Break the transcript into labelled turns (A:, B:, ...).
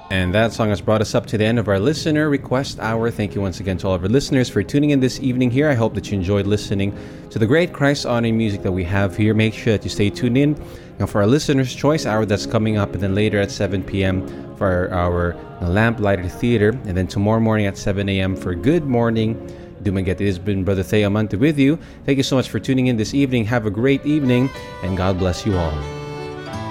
A: And that song has brought us up to the end of our listener request hour. Thank you once again to all of our listeners for tuning in this evening here. I hope that you enjoyed listening to the great Christ-honoring music that we have here. Make sure that you stay tuned in for our listener's choice hour that's coming up, and then later at 7 p.m. for our Lamplighter Theater, and then tomorrow morning at 7 a.m. for Good Morning Dumaguete. It has been Brother Theo Amante with you. Thank you so much for tuning in this evening. Have a great evening, and God bless you all.